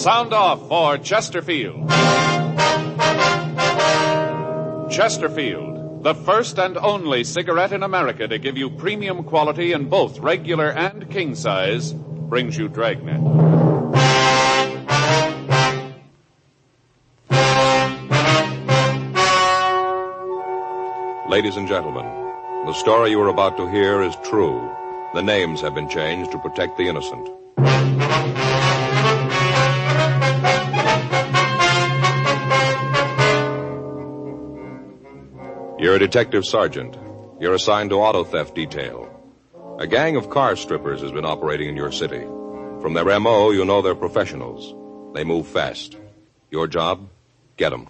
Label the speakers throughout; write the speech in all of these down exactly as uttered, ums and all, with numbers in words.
Speaker 1: Sound off for Chesterfield. Chesterfield, the first and only cigarette in America to give you premium quality in both regular and king size, brings you Dragnet.
Speaker 2: Ladies and gentlemen, the story you are about to hear is true. The names have been changed to protect the innocent. You're a detective sergeant. You're assigned to auto theft detail. A gang of car strippers has been operating in your city. From their M O, you know they're professionals. They move fast. Your job? Get them.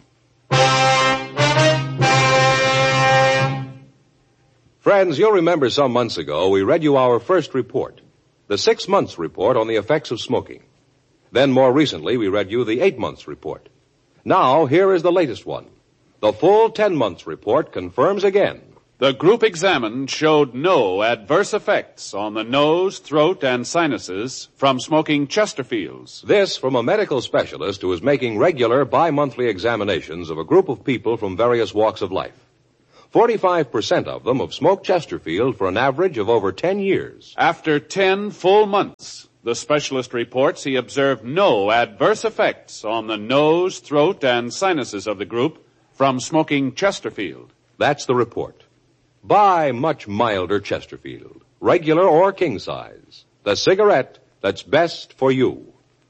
Speaker 2: Friends, you'll remember some months ago we read you our first report, the six months report on the effects of smoking. Then more recently we read you the eight months report. Now here is the latest one. The full ten months report confirms again.
Speaker 1: The group examined showed no adverse effects on the nose, throat, and sinuses from smoking Chesterfields.
Speaker 2: This from a medical specialist who is making regular bi-monthly examinations of a group of people from various walks of life. Forty-five percent of them have smoked Chesterfield for an average of over ten years.
Speaker 1: After ten full months, the specialist reports he observed no adverse effects on the nose, throat, and sinuses of the group from smoking Chesterfield.
Speaker 2: That's the report. Buy much milder Chesterfield, regular or king size. The cigarette that's best for you.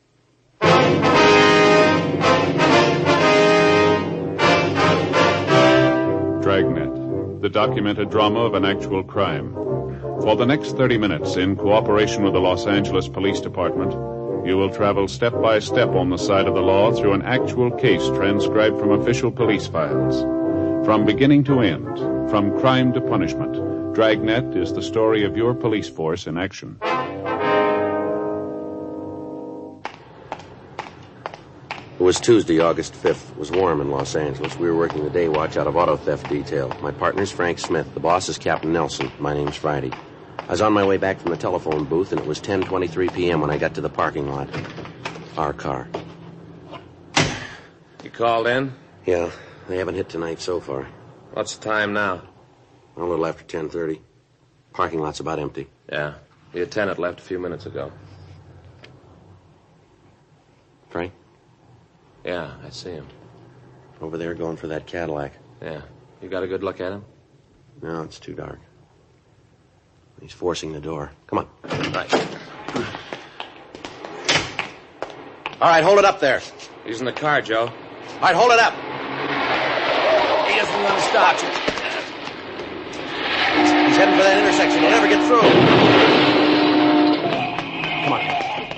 Speaker 1: Dragnet, the documented drama of an actual crime. For the next thirty minutes, in cooperation with the Los Angeles Police Department, you will travel step by step on the side of the law through an actual case transcribed from official police files. From beginning to end, from crime to punishment, Dragnet is the story of your police force in action.
Speaker 3: It was Tuesday, August fifth. It was warm in Los Angeles. We were working the day watch out of auto theft detail. My partner's Frank Smith. The boss is Captain Nelson. My name's Friday. I was on my way back from the telephone booth, and it was ten twenty-three p.m. when I got to the parking lot. Our car.
Speaker 4: You called in?
Speaker 3: Yeah, they haven't hit tonight so far.
Speaker 4: What's the time now?
Speaker 3: A little after ten thirty. Parking lot's about empty.
Speaker 4: Yeah, the attendant left a few minutes ago.
Speaker 3: Frank?
Speaker 4: Yeah, I see him.
Speaker 3: Over there going for that Cadillac.
Speaker 4: Yeah. You got a good look at him?
Speaker 3: No, it's too dark. He's forcing the door. Come on.
Speaker 4: Right.
Speaker 3: All right, hold it up there.
Speaker 4: He's in the car, Joe.
Speaker 3: All right, hold it up. He isn't going to stop. He's heading for that intersection. He'll never get through. Come on.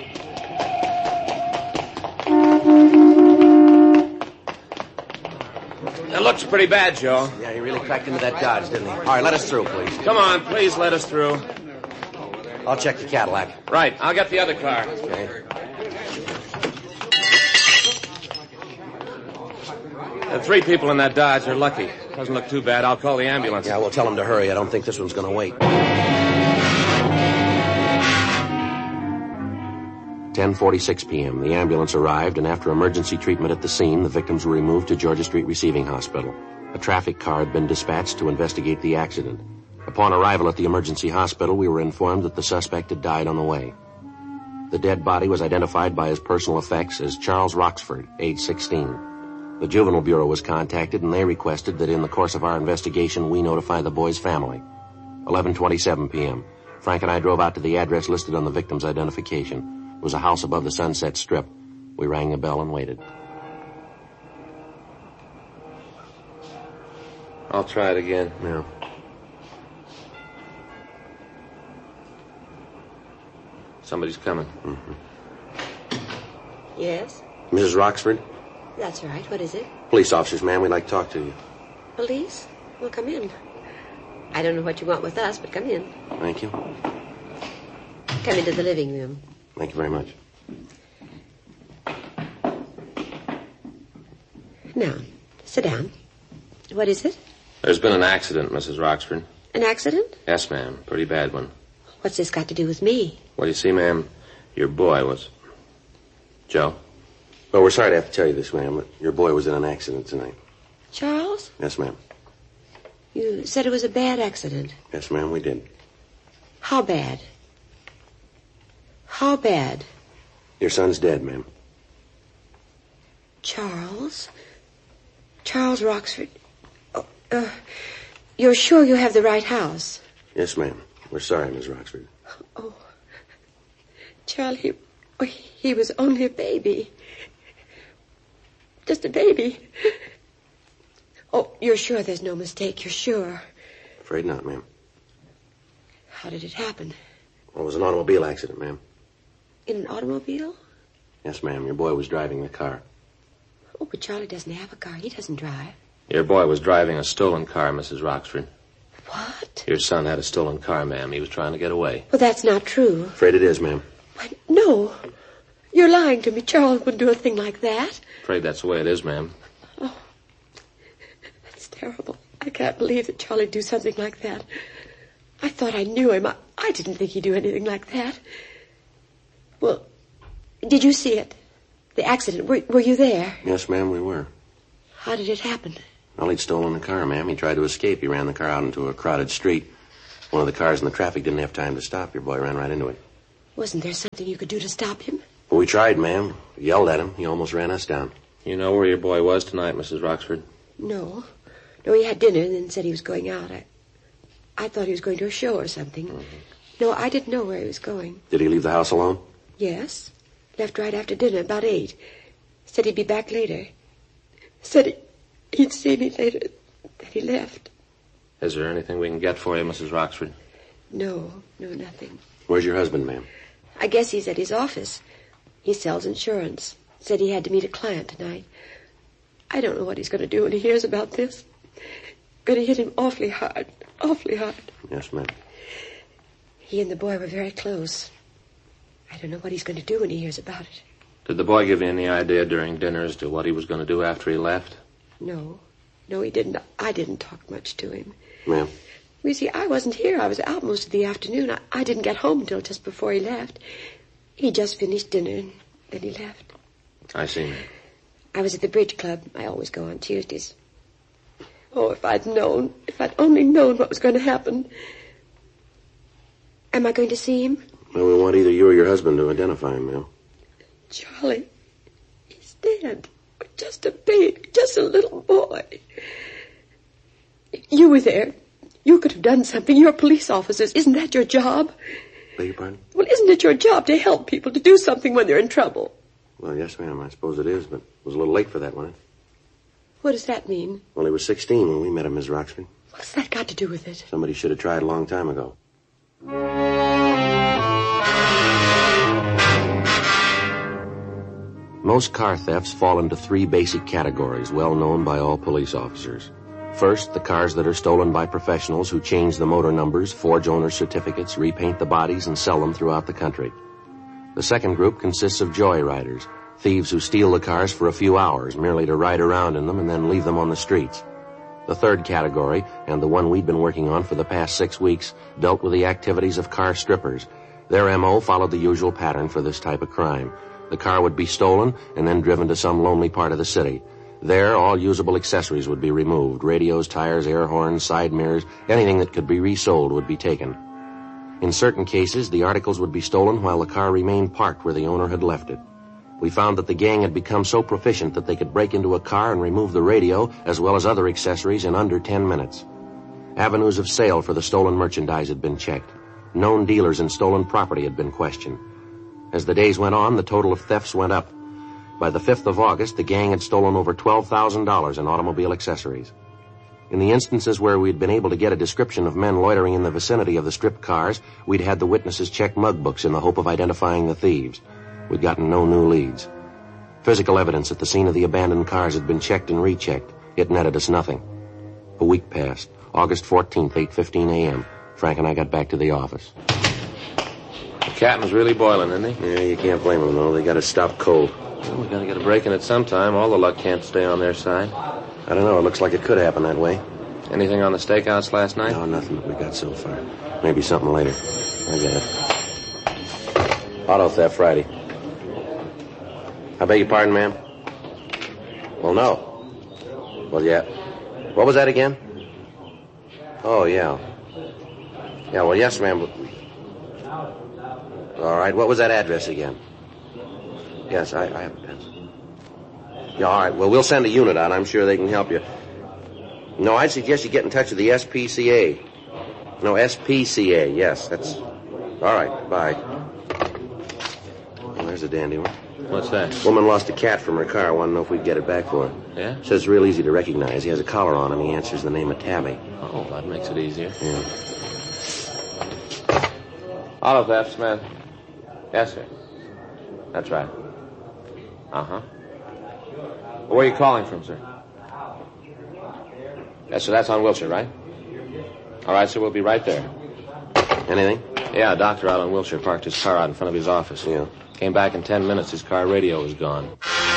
Speaker 4: That looks pretty bad, Joe.
Speaker 3: Yeah, he really cracked into that Dodge, didn't he? All right, let us through, please.
Speaker 4: Come on, please let us through.
Speaker 3: I'll check the Cadillac.
Speaker 4: Right, I'll get the other car.
Speaker 3: Okay.
Speaker 4: The three people in that Dodge are lucky. Doesn't look too bad. I'll call the ambulance.
Speaker 3: Yeah, we'll tell him to hurry. I don't think this one's going to wait. ten forty-six p.m. The ambulance arrived, and after emergency treatment at the scene, the victims were removed to Georgia Street Receiving Hospital. A traffic car had been dispatched to investigate the accident. Upon arrival at the emergency hospital, we were informed that the suspect had died on the way. The dead body was identified by his personal effects as Charles Roxford, age sixteen. The Juvenile Bureau was contacted, and they requested that in the course of our investigation, we notify the boy's family. eleven twenty-seven p.m. Frank and I drove out to the address listed on the victim's identification. It was a house above the Sunset Strip. We rang the bell and waited.
Speaker 4: I'll try it again.
Speaker 3: Yeah.
Speaker 4: Somebody's coming.
Speaker 3: Mm-hmm.
Speaker 5: Yes?
Speaker 3: Missus Roxford?
Speaker 5: That's right. What is it?
Speaker 3: Police officers, ma'am. We'd like to talk to you.
Speaker 5: Police? Well, come in. I don't know what you want with us, but come in.
Speaker 3: Thank you.
Speaker 5: Come into the living room.
Speaker 3: Thank you very much.
Speaker 5: Now, sit down. What is it?
Speaker 4: There's been an accident, Missus Roxford.
Speaker 5: An accident?
Speaker 4: Yes, ma'am. Pretty bad one.
Speaker 5: What's this got to do with me?
Speaker 4: Well, you see, ma'am, your boy was... Joe?
Speaker 3: Well, we're sorry to have to tell you this, ma'am, but your boy was in an accident tonight.
Speaker 5: Charles?
Speaker 3: Yes, ma'am.
Speaker 5: You said it was a bad accident.
Speaker 3: Yes, ma'am, we did.
Speaker 5: How bad? How bad?
Speaker 3: Your son's dead, ma'am.
Speaker 5: Charles? Charles Roxford? Oh, uh, you're sure you have the right house?
Speaker 3: Yes, ma'am. We're sorry, Miss Roxford.
Speaker 5: Oh, Charlie, he, oh, he was only a baby. Just a baby. Oh, you're sure there's no mistake? You're sure?
Speaker 3: Afraid not, ma'am.
Speaker 5: How did it happen?
Speaker 3: Well, it was an automobile accident, ma'am.
Speaker 5: In an automobile?
Speaker 3: Yes, ma'am. Your boy was driving the car.
Speaker 5: Oh, but Charlie doesn't have a car. He doesn't drive.
Speaker 4: Your boy was driving a stolen car, Missus Roxford.
Speaker 5: What?
Speaker 4: Your son had a stolen car, ma'am. He was trying to get away.
Speaker 5: Well, that's not true.
Speaker 3: Afraid it is, ma'am.
Speaker 5: Why, no. You're lying to me. Charles wouldn't do a thing like that.
Speaker 4: Afraid that's the way it is, ma'am.
Speaker 5: Oh, that's terrible. I can't believe that Charlie'd do something like that. I thought I knew him. I, I didn't think he'd do anything like that. Well, did you see it? The accident. Were, were you there?
Speaker 3: Yes, ma'am, we were.
Speaker 5: How did it happen?
Speaker 3: Well, he'd stolen the car, ma'am. He tried to escape. He ran the car out into a crowded street. One of the cars in the traffic didn't have time to stop. Your boy ran right into it.
Speaker 5: Wasn't there something you could do to stop him?
Speaker 3: Well, we tried, ma'am. We yelled at him. He almost ran us down.
Speaker 4: You know where your boy was tonight, Missus Roxford?
Speaker 5: No. No, he had dinner and then said he was going out. I, I thought he was going to a show or something. Mm-hmm. No, I didn't know where he was going.
Speaker 3: Did he leave the house alone?
Speaker 5: Yes. Left right after dinner, about eight. Said he'd be back later. Said he, he'd see me later. Then he left.
Speaker 4: Is there anything we can get for you, Missus Roxford?
Speaker 5: No, no, nothing.
Speaker 3: Where's your husband, ma'am?
Speaker 5: I guess he's at his office. He sells insurance. Said he had to meet a client tonight. I don't know what he's going to do when he hears about this. Going to hit him awfully hard, awfully hard.
Speaker 3: Yes, ma'am.
Speaker 5: He and the boy were very close. I don't know what he's going to do when he hears about it.
Speaker 4: Did the boy give you any idea during dinner as to what he was going to do after he left?
Speaker 5: No. No, he didn't. I didn't talk much to him.
Speaker 3: Ma'am?
Speaker 5: You see, I wasn't here. I was out most of the afternoon. I, I didn't get home until just before he left. He just finished dinner and then he left.
Speaker 4: I see, ma'am.
Speaker 5: I was at the bridge club. I always go on Tuesdays. Oh, if I'd known, if I'd only known what was going to happen. Am I going to see him?
Speaker 3: Well, we want either you or your husband to identify him, ma'am.
Speaker 5: Charlie, he's dead. Just a baby, just a little boy. You were there. You could have done something. You're police officers. Isn't that your job?
Speaker 3: Beg your pardon?
Speaker 5: Well, isn't it your job to help people, to do something when they're in trouble?
Speaker 3: Well, yes, ma'am, I suppose it is, but it was a little late for that, wasn't it?
Speaker 5: What does that mean?
Speaker 3: Well, he was sixteen when we met him, Miss Roxford.
Speaker 5: What's that got to do with it?
Speaker 3: Somebody should have tried a long time ago. Most car thefts fall into three basic categories, well known by all police officers. First, the cars that are stolen by professionals who change the motor numbers, forge owner certificates, repaint the bodies, and sell them throughout the country. The second group consists of joyriders, thieves who steal the cars for a few hours, merely to ride around in them and then leave them on the streets. The third category, and the one we'd been working on for the past six weeks, dealt with the activities of car strippers. Their M O followed the usual pattern for this type of crime. The car would be stolen and then driven to some lonely part of the city. There, all usable accessories would be removed. Radios, tires, air horns, side mirrors, anything that could be resold would be taken. In certain cases, the articles would be stolen while the car remained parked where the owner had left it. We found that the gang had become so proficient that they could break into a car and remove the radio as well as other accessories in under ten minutes. Avenues of sale for the stolen merchandise had been checked. Known dealers in stolen property had been questioned. As the days went on, the total of thefts went up. By the fifth of August, the gang had stolen over twelve thousand dollars in automobile accessories. In the instances where we'd been able to get a description of men loitering in the vicinity of the stripped cars, we'd had the witnesses check mug books in the hope of identifying the thieves. We'd gotten no new leads. Physical evidence at the scene of the abandoned cars had been checked and rechecked. It netted us nothing. A week passed. August fourteenth, eight fifteen a.m. Frank and I got back to the office.
Speaker 4: The captain's really boiling, isn't he?
Speaker 3: Yeah, you can't blame them, though. They got to stop cold.
Speaker 4: Well, we got to get a break in it sometime. All the luck can't stay on their side.
Speaker 3: I don't know. It looks like it could happen that way.
Speaker 4: Anything on the stakeouts last night?
Speaker 3: No, nothing that we got so far. Maybe something later. I got it. Auto theft Friday. I beg your pardon, ma'am? Well, no. Well, yeah. What was that again? Oh, yeah. Yeah, well, yes, ma'am. All right, what was that address again? Yes, I, I have a pencil. Yeah, all right, well, we'll send a unit out. I'm sure they can help you. No, I'd suggest you get in touch with the S P C A. No, S P C A, yes, that's... All right, bye. Well, there's a dandy one.
Speaker 4: What's that?
Speaker 3: Woman lost a cat from her car. I want to know if we can get it back for her.
Speaker 4: Yeah?
Speaker 3: Says it's real easy to recognize. He has a collar on him. He answers the name of Tabby.
Speaker 4: Oh, that makes it easier.
Speaker 3: Yeah.
Speaker 4: Auto theft, Smith. Yes, sir. That's right. Uh-huh. Where are you calling from, sir? Yes, sir, that's on Wilshire, right? All right, sir, we'll be right there.
Speaker 3: Anything?
Speaker 4: Yeah, a doctor out on Wilshire parked his car out in front of his office.
Speaker 3: Yeah.
Speaker 4: Came back in ten minutes. His car radio was gone.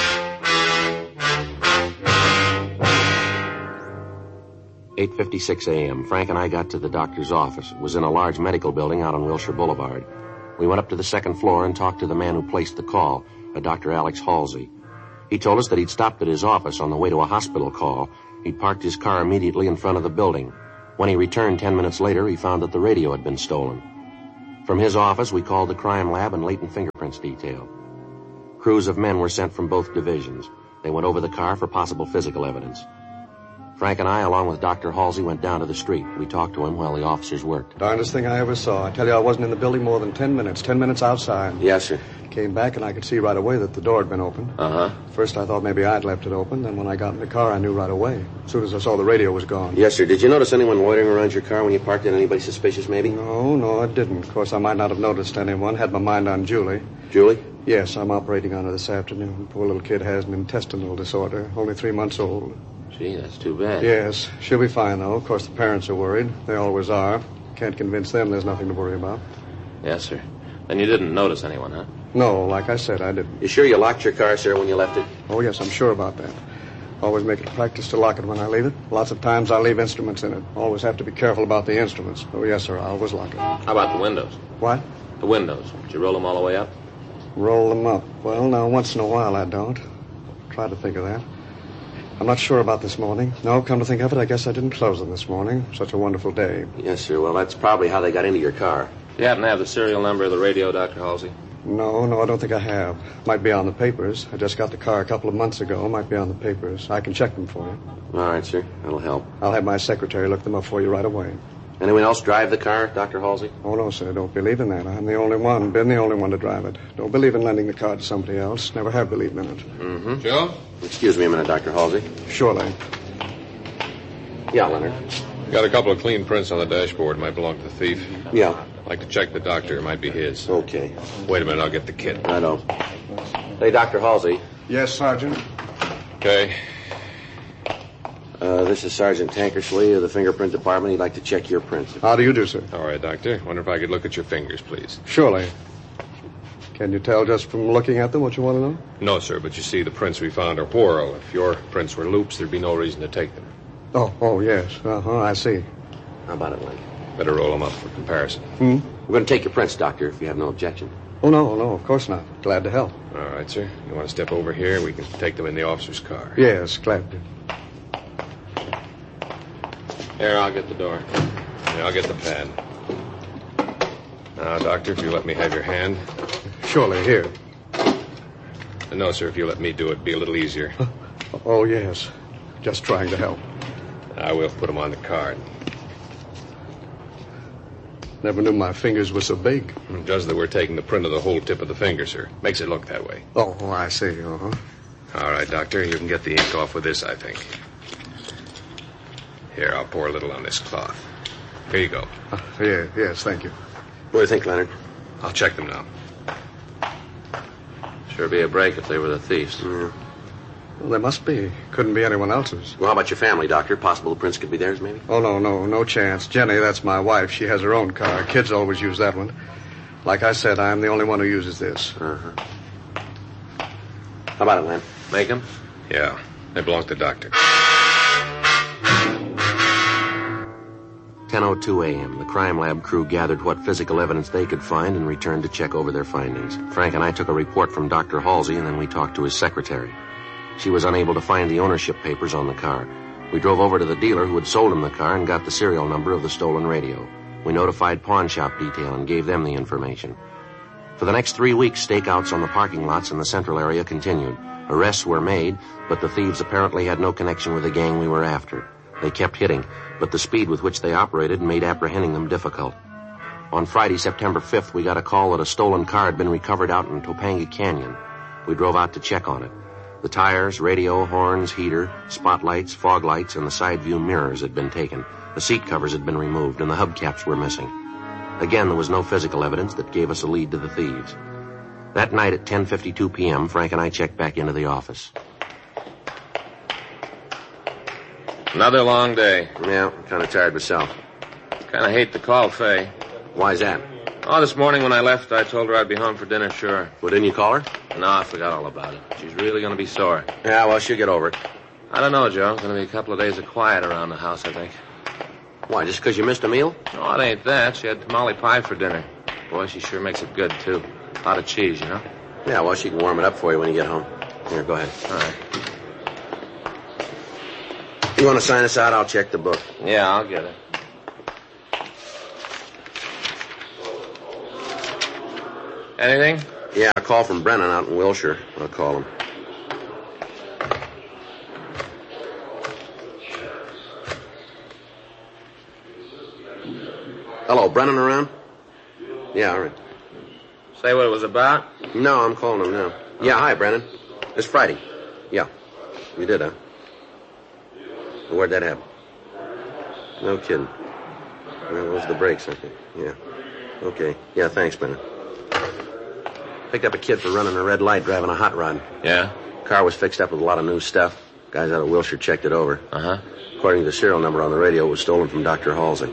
Speaker 3: eight fifty-six a.m. Frank and I got to the doctor's office. It was in a large medical building out on Wilshire Boulevard. We went up to the second floor and talked to the man who placed the call, a Doctor Alex Halsey. He told us that he'd stopped at his office on the way to a hospital call. He'd parked his car immediately in front of the building. When he returned ten minutes later, he found that the radio had been stolen. From his office, we called the crime lab and latent fingerprints detail. Crews of men were sent from both divisions. They went over the car for possible physical evidence. Frank and I, along with Doctor Halsey, went down to the street. We talked to him while the officers worked.
Speaker 6: Darndest thing I ever saw. I tell you, I wasn't in the building more than ten minutes. Ten minutes outside.
Speaker 3: Yes, sir.
Speaker 6: Came back, and I could see right away that the door had been opened.
Speaker 3: Uh-huh.
Speaker 6: First, I thought maybe I'd left it open. Then when I got in the car, I knew right away. As soon as I saw the radio was gone.
Speaker 3: Yes, sir. Did you notice anyone loitering around your car when you parked it? Anybody suspicious, maybe?
Speaker 6: No, no, I didn't. Of course, I might not have noticed anyone. Had my mind on Julie.
Speaker 3: Julie?
Speaker 6: Yes, I'm operating on her this afternoon. Poor little kid has an intestinal disorder. Only three months old.
Speaker 4: Gee, that's too bad.
Speaker 6: Yes, she'll be fine, though. Of course, the parents are worried. They always are. Can't convince them there's nothing to worry about.
Speaker 4: Yes, sir. Then you didn't notice anyone, huh?
Speaker 6: No, like I said, I didn't.
Speaker 3: You sure you locked your car, sir, when you left it?
Speaker 6: Oh, yes, I'm sure about that. Always make it a practice to lock it when I leave it. Lots of times I leave instruments in it. Always have to be careful about the instruments. Oh, yes, sir, I always lock it.
Speaker 4: How about the windows?
Speaker 6: What?
Speaker 4: The windows. Did you roll them all the way up?
Speaker 6: Roll them up. Well, now, once in a while I don't. Try to think of that. I'm not sure about this morning. No, come to think of it, I guess I didn't close them this morning. Such a wonderful day.
Speaker 3: Yes, sir. Well, that's probably how they got into your car.
Speaker 4: You happen to have the serial number of the radio, Doctor Halsey?
Speaker 6: No, no, I don't think I have. Might be on the papers. I just got the car a couple of months ago. Might be on the papers. I can check them for you.
Speaker 3: All right, sir. That'll help.
Speaker 6: I'll have my secretary look them up for you right away.
Speaker 3: Anyone else drive the car, Doctor Halsey?
Speaker 6: Oh, no, sir. Don't believe in that. I'm the only one. Been the only one to drive it. Don't believe in lending the car to somebody else. Never have believed in it.
Speaker 3: Mm-hmm.
Speaker 1: Joe?
Speaker 3: Excuse me a minute, Doctor Halsey.
Speaker 6: Surely.
Speaker 3: Yeah, Leonard.
Speaker 1: Got a couple of clean prints on the dashboard. Might belong to the thief.
Speaker 3: Yeah.
Speaker 1: I'd like to check the doctor. It might be his.
Speaker 3: Okay.
Speaker 1: Wait a minute. I'll get the kit.
Speaker 3: I know. Hey, Doctor Halsey.
Speaker 6: Yes, Sergeant.
Speaker 1: Okay.
Speaker 3: Uh, this is Sergeant Tankersley of the Fingerprint Department. He'd like to check your prints.
Speaker 6: How do you do, sir?
Speaker 1: All right, doctor. Wonder if I could look at your fingers, please.
Speaker 6: Surely. Can you tell just from looking at them what you want to know?
Speaker 1: No, sir, but you see, the prints we found are whorl. If your prints were loops, there'd be no reason to take them.
Speaker 6: Oh, oh, yes. Uh-huh, I see.
Speaker 3: How about it, Link?
Speaker 1: Better roll them up for comparison.
Speaker 6: Hmm?
Speaker 3: We're going to take your prints, Doctor, if you have no objection.
Speaker 6: Oh, no, no, of course not. Glad to help.
Speaker 1: All right, sir. You want to step over here? We can take them in the officer's car.
Speaker 6: Yes, glad to.
Speaker 4: Here, I'll get the door.
Speaker 1: Yeah, I'll get the pen. Now, doctor, if you let me have your hand.
Speaker 6: Surely, here.
Speaker 1: No, sir, if you let me do it, it'd be a little easier.
Speaker 6: Oh, yes. Just trying to help.
Speaker 1: I will put them on the card.
Speaker 6: Never knew my fingers were so big.
Speaker 1: It does that we're taking the print of the whole tip of the finger, sir. Makes it look that way.
Speaker 6: Oh, oh I see. Uh-huh.
Speaker 1: All right, doctor, you can get the ink off with this, I think. Here, I'll pour a little on this cloth. Here you go.
Speaker 6: Uh, yeah, yes, thank you.
Speaker 3: What do you think, Leonard?
Speaker 1: I'll check them now.
Speaker 4: Sure be a break if they were the thieves.
Speaker 3: Yeah.
Speaker 6: Well, there must be. Couldn't be anyone else's.
Speaker 3: Well, how about your family, Doctor? Possible the prints could be theirs, maybe?
Speaker 6: Oh, no, no, no chance. Jenny, that's my wife. She has her own car. Kids always use that one. Like I said, I'm the only one who uses this.
Speaker 3: Uh-huh. How about it, Len?
Speaker 4: Make them?
Speaker 1: Yeah, they belong to the doctor.
Speaker 3: ten oh two a.m. The crime lab crew gathered what physical evidence they could find and returned to check over their findings. Frank and I took a report from Doctor Halsey, and then we talked to his secretary. She was unable to find the ownership papers on the car. We drove over to the dealer who had sold him the car and got the serial number of the stolen radio. We notified pawn shop detail and gave them the information. For the next three weeks, stakeouts on the parking lots in the central area continued. Arrests were made, but the thieves apparently had no connection with the gang we were after. They kept hitting, but the speed with which they operated made apprehending them difficult. On Friday, September fifth, we got a call that a stolen car had been recovered out in Topanga Canyon. We drove out to check on it. The tires, radio, horns, heater, spotlights, fog lights, and the side view mirrors had been taken. The seat covers had been removed, and the hubcaps were missing. Again, there was no physical evidence that gave us a lead to the thieves. That night at ten fifty-two p.m., Frank and I checked back into the office.
Speaker 4: Another long day.
Speaker 3: Yeah, I'm kind of tired myself.
Speaker 4: Kind of hate to call Faye.
Speaker 3: Why's that?
Speaker 4: Oh, this morning when I left, I told her I'd be home for dinner, sure.
Speaker 3: Well, didn't you call her?
Speaker 4: No, I forgot all about it. She's really going to be sore.
Speaker 3: Yeah, well, she'll get over it.
Speaker 4: I don't know, Joe. It's going to be a couple of days of quiet around the house, I think.
Speaker 3: Why, just because you missed a meal?
Speaker 4: No, it ain't that. She had tamale pie for dinner. Boy, she sure makes it good, too. A lot of cheese, you know?
Speaker 3: Yeah, well, she can warm it up for you when you get home. Here, go ahead.
Speaker 4: All right.
Speaker 3: You want to sign us out? I'll check the book.
Speaker 4: Yeah, I'll get it. Anything?
Speaker 3: Yeah, a call from Brennan out in Wilshire. I'll call him. Hello, Brennan around? Yeah, all right.
Speaker 4: Say what it was about?
Speaker 3: No, I'm calling him now. Yeah, hi, Brennan. It's Friday. Yeah. You did, huh? Where'd that happen? No kidding. Well, those are the brakes, I think. Yeah. Okay. Yeah, thanks, Brennan. Picked up a kid for running a red light driving a hot rod.
Speaker 4: Yeah?
Speaker 3: Car was fixed up with a lot of new stuff. Guys out of Wilshire checked it over.
Speaker 4: Uh-huh.
Speaker 3: According to the serial number on the radio, it was stolen from Doctor Halsey.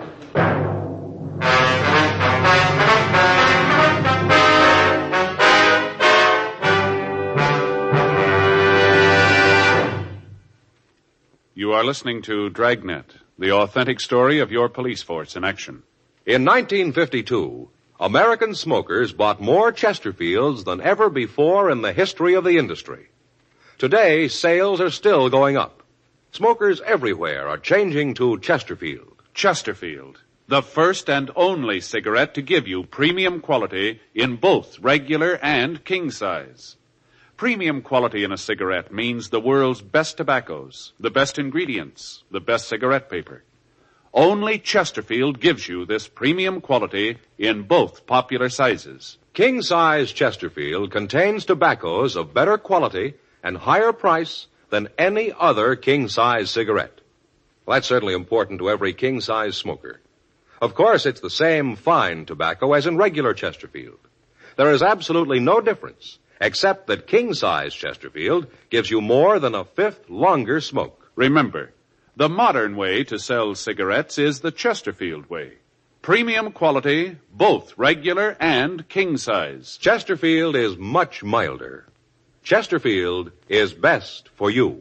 Speaker 1: You are listening to Dragnet, the authentic story of your police force in action.
Speaker 2: In nineteen fifty-two, American smokers bought more Chesterfields than ever before in the history of the industry. Today, sales are still going up. Smokers everywhere are changing to Chesterfield.
Speaker 1: Chesterfield, the first and only cigarette to give you premium quality in both regular and king size. Premium quality in a cigarette means the world's best tobaccos, the best ingredients, the best cigarette paper. Only Chesterfield gives you this premium quality in both popular sizes.
Speaker 2: King size Chesterfield contains tobaccos of better quality and higher price than any other king size cigarette. Well, that's certainly important to every king size smoker. Of course, it's the same fine tobacco as in regular Chesterfield. There is absolutely no difference, except that king size Chesterfield gives you more than a fifth longer smoke.
Speaker 1: Remember, the modern way to sell cigarettes is the Chesterfield way. Premium quality, both regular and king size.
Speaker 2: Chesterfield is much milder. Chesterfield is best for you.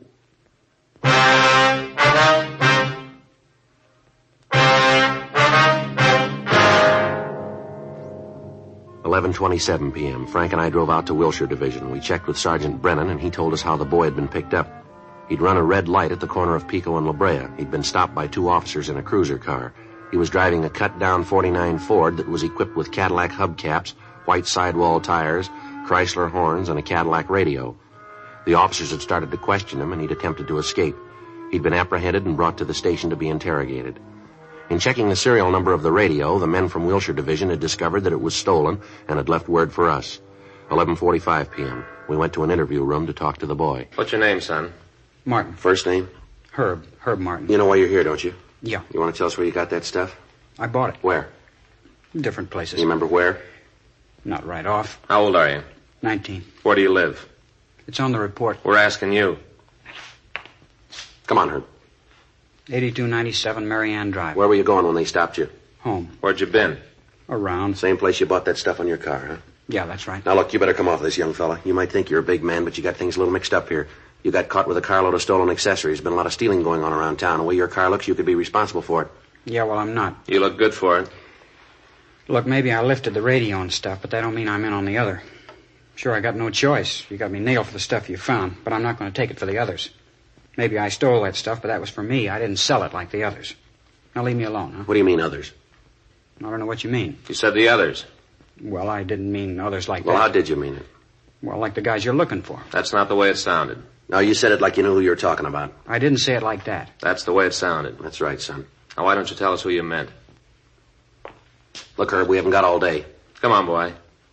Speaker 3: eleven twenty-seven p.m. Frank and I drove out to Wilshire Division. We checked with Sergeant Brennan, and he told us how the boy had been picked up. He'd run a red light at the corner of Pico and La Brea. He'd been stopped by two officers in a cruiser car. He was driving a cut-down forty-nine Ford that was equipped with Cadillac hubcaps, white sidewall tires, Chrysler horns, and a Cadillac radio. The officers had started to question him, and he'd attempted to escape. He'd been apprehended and brought to the station to be interrogated. In checking the serial number of the radio, the men from Wilshire Division had discovered that it was stolen and had left word for us. eleven forty-five p.m. We went to an interview room to talk to the boy.
Speaker 4: What's your name, son?
Speaker 7: Martin.
Speaker 3: First name?
Speaker 7: Herb. Herb Martin.
Speaker 3: You know why you're here, don't you?
Speaker 7: Yeah.
Speaker 3: You want to tell us where you got that stuff?
Speaker 7: I bought it.
Speaker 3: Where?
Speaker 7: Different places.
Speaker 3: You remember where?
Speaker 7: Not right off.
Speaker 4: How old are you?
Speaker 7: Nineteen.
Speaker 4: Where do you live?
Speaker 7: It's on the report.
Speaker 4: We're asking you.
Speaker 3: Come on, Herb.
Speaker 7: eighty-two ninety-seven Marianne Drive.
Speaker 3: Where were you going when they stopped you?
Speaker 7: Home.
Speaker 4: Where'd you been?
Speaker 7: Around.
Speaker 3: Same place you bought that stuff on your car, huh?
Speaker 7: Yeah, that's right.
Speaker 3: Now, look, you better come off this, young fella. You might think you're a big man, but you got things a little mixed up here. You got caught with a carload of stolen accessories. Been a lot of stealing going on around town. The way your car looks, you could be responsible for it.
Speaker 7: Yeah, well, I'm not.
Speaker 4: You look good for it.
Speaker 7: Look, maybe I lifted the radio and stuff, but that don't mean I'm in on the other. Sure, I got no choice. You got me nailed for the stuff you found, but I'm not going to take it for the others. Maybe I stole that stuff, but that was for me. I didn't sell it like the others. Now leave me alone, huh?
Speaker 3: What do you mean, others?
Speaker 7: I don't know what you mean.
Speaker 4: You said the others.
Speaker 7: Well, I didn't mean others like
Speaker 3: Well,
Speaker 7: that.
Speaker 3: how did you mean it?
Speaker 7: Well, like the guys you're looking for.
Speaker 4: That's not the way it sounded.
Speaker 3: No, you said it like you knew who you were talking about.
Speaker 7: I didn't say it like that.
Speaker 4: That's the way it sounded.
Speaker 3: That's right, son.
Speaker 4: Now, why don't you tell us who you meant?
Speaker 3: Look, Herb, we haven't got all day.
Speaker 4: Come on, boy.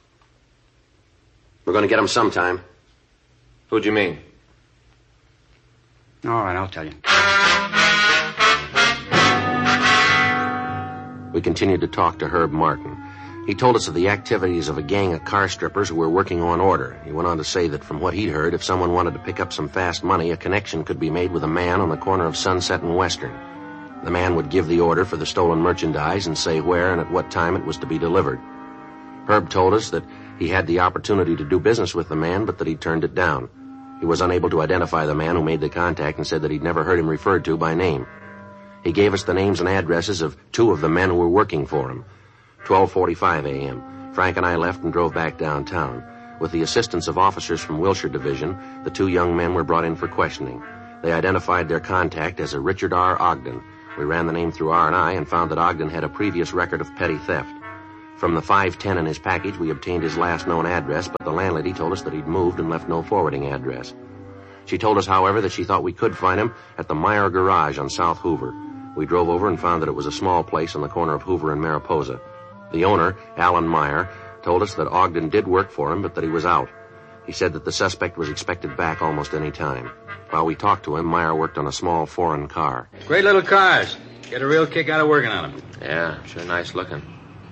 Speaker 3: We're going to get him sometime.
Speaker 4: Who'd you mean?
Speaker 7: All right, I'll tell you.
Speaker 3: We continued to talk to Herb Martin. He told us of the activities of a gang of car strippers who were working on order. He went on to say that from what he'd heard, if someone wanted to pick up some fast money, a connection could be made with a man on the corner of Sunset and Western. The man would give the order for the stolen merchandise and say where and at what time it was to be delivered. Herb told us that he had the opportunity to do business with the man, but that he turned it down. He was unable to identify the man who made the contact and said that he'd never heard him referred to by name. He gave us the names and addresses of two of the men who were working for him. twelve forty-five a.m., Frank and I left and drove back downtown. With the assistance of officers from Wilshire Division, the two young men were brought in for questioning. They identified their contact as a Richard R. Ogden. We ran the name through R and I and found that Ogden had a previous record of petty theft. From the five ten in his package, we obtained his last known address, but the landlady told us that he'd moved and left no forwarding address. She told us, however, that she thought we could find him at the Meyer Garage on South Hoover. We drove over and found that it was a small place on the corner of Hoover and Mariposa. The owner, Alan Meyer, told us that Ogden did work for him, but that he was out. He said that the suspect was expected back almost any time. While we talked to him, Meyer worked on a small foreign car.
Speaker 8: Great little cars. Get a real kick out of working on them.
Speaker 4: Yeah, sure nice looking.